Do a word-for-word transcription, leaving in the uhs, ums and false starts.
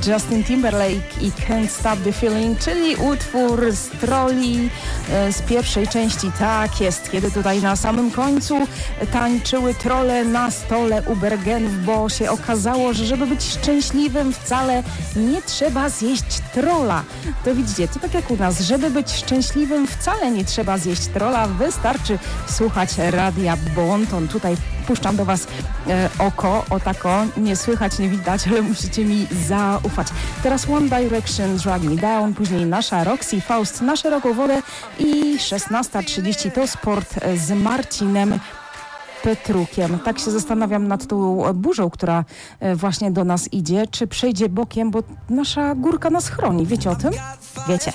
Justin Timberlake i Can't Stop the Feeling, czyli utwór z Trolli z pierwszej części. Tak jest, kiedy tutaj na samym końcu tańczyły trole na stole u Bergenów, bo się okazało, że żeby być szczęśliwym wcale nie trzeba zjeść trola. To widzicie, to tak jak u nas, żeby być szczęśliwym wcale nie trzeba zjeść trola, wystarczy słuchać radia Bonton. Tutaj puszczam do Was e, oko, o tako, nie słychać, nie widać, ale musicie mi zaufać. Teraz One Direction, Drag Me Down, później nasza Roxy Faust na szeroką wodę i szesnasta trzydzieści to sport z Marcinem Petrukiem. Tak się zastanawiam nad tą burzą, która właśnie do nas idzie, czy przejdzie bokiem, bo nasza górka nas chroni. Wiecie o tym? Wiecie.